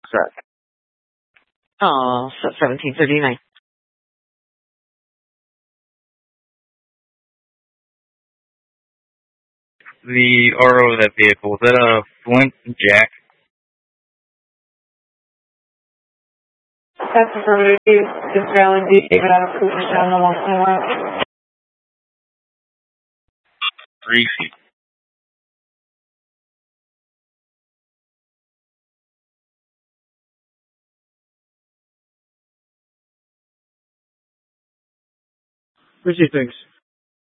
Correct. 1739. The RO of that vehicle, is that a Flint Jack? That's affirmative. This is Alan D. David out of Cooperstown, along the 3 feet. What do you think?